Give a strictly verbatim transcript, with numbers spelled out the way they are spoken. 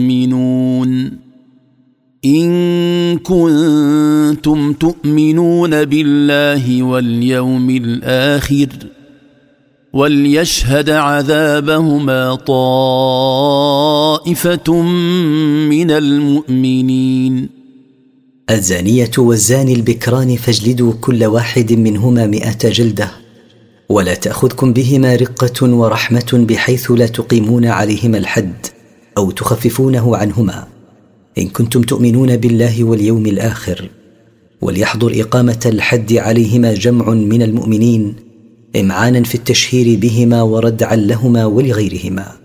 تؤمنون إن كنتم تؤمنون بالله واليوم الآخر وليشهد عذابهما طائفة من المؤمنين. الزانية والزاني البكران فاجلدوا كل واحد منهما مئة جلدة، ولا تأخذكم بهما رقة ورحمة بحيث لا تقيمون عليهما الحد أو تخففونه عنهما، إن كنتم تؤمنون بالله واليوم الآخر. وليحضر إقامة الحد عليهما جمع من المؤمنين إمعانا في التشهير بهما وردعا لهما ولغيرهما.